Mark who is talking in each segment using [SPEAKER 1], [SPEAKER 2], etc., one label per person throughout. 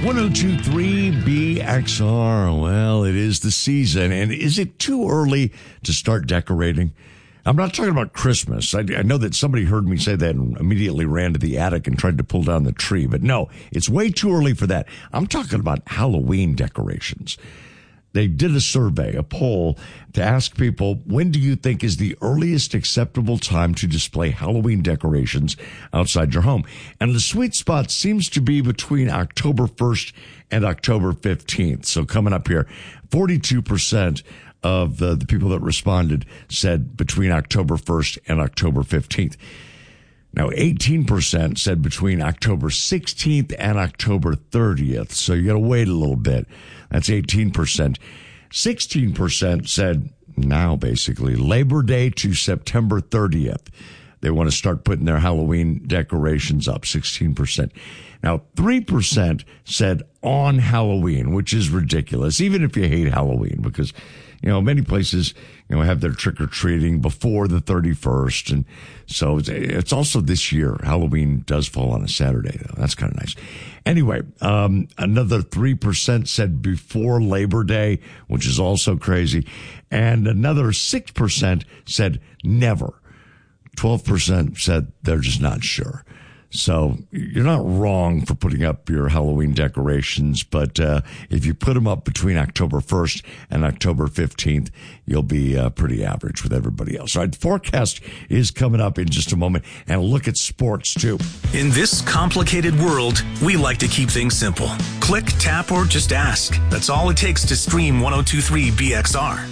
[SPEAKER 1] 1023 BXR. Well, it is the season. And is it too early to start decorating? I'm not talking about Christmas. I know that somebody heard me say that and immediately ran to the attic and tried to pull down the tree. But no, it's way too early for that. I'm talking about Halloween decorations. They did a survey, a poll, to ask people, when do you think is the earliest acceptable time to display Halloween decorations outside your home? And the sweet spot seems to be between October 1st and October 15th. So coming up here, 42% of the people that responded said between October 1st and October 15th. Now, 18% said between October 16th and October 30th. So you got to wait a little bit. That's 18%. 16% said now, basically, Labor Day to September 30th. They want to start putting their Halloween decorations up, 16%. Now, 3% said on Halloween, which is ridiculous, even if you hate Halloween, because, many places, have their trick-or-treating before the 31st. And so it's also this year. Halloween does fall on a Saturday, though. That's kind of nice. Anyway, another 3% said before Labor Day, which is also crazy. And another 6% said never. 12% said they're just not sure. So you're not wrong for putting up your Halloween decorations, but if you put them up between October 1st and October 15th, you'll be pretty average with everybody else. All right, the forecast is coming up in just a moment, and a look at sports, too.
[SPEAKER 2] In this complicated world, we like to keep things simple. Click, tap, or just ask. That's all it takes to stream 1023 BXR.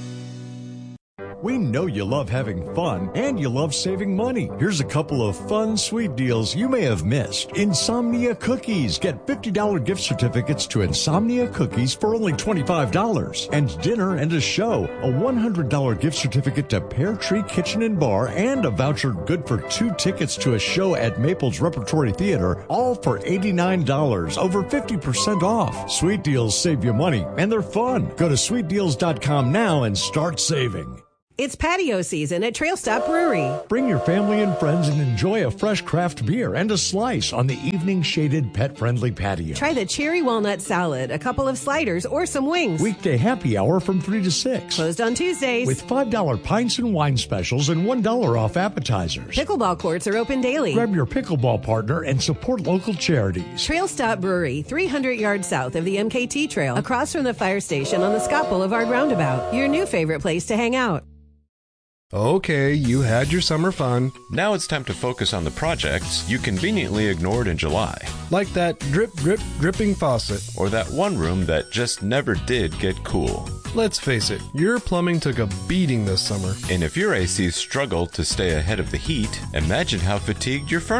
[SPEAKER 1] We know you love having fun and you love saving money. Here's a couple of fun, sweet deals you may have missed. Insomnia Cookies. Get $50 gift certificates to Insomnia Cookies for only $25. And dinner and a show. A $100 gift certificate to Pear Tree Kitchen and Bar and a voucher good for 2 tickets to a show at Maples Repertory Theater, all for $89. Over 50% off. Sweet deals save you money and they're fun. Go to sweetdeals.com now and start saving.
[SPEAKER 3] It's patio season at Trail Stop Brewery.
[SPEAKER 1] Bring your family and friends and enjoy a fresh craft beer and a slice on the evening shaded pet-friendly patio.
[SPEAKER 3] Try the cherry walnut salad, a couple of sliders, or some wings.
[SPEAKER 1] Weekday happy hour from 3 to 6.
[SPEAKER 3] Closed on Tuesdays.
[SPEAKER 1] With $5 pints and wine specials and $1 off appetizers.
[SPEAKER 3] Pickleball courts are open daily.
[SPEAKER 1] Grab your pickleball partner and support local charities.
[SPEAKER 3] Trail Stop Brewery, 300 yards south of the MKT Trail, across from the fire station on the Scott Boulevard roundabout. Your new favorite place to hang out.
[SPEAKER 4] Okay, you had your summer fun.
[SPEAKER 5] Now it's time to focus on the projects you conveniently ignored in July.
[SPEAKER 4] Like that drip, drip, dripping faucet.
[SPEAKER 5] Or that one room that just never did get cool.
[SPEAKER 4] Let's face it, your plumbing took a beating this summer.
[SPEAKER 5] And if your AC struggled to stay ahead of the heat, imagine how fatigued your furnace